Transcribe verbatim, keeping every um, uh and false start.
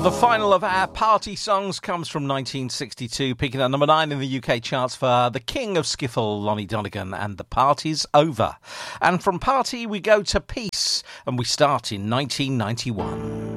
The final of our party songs comes from nineteen sixty-two, peaking at number nine in the U K charts for the king of skiffle, Lonnie Donegan, and The Party's Over. And from party we go to peace, and we start in nineteen ninety-one.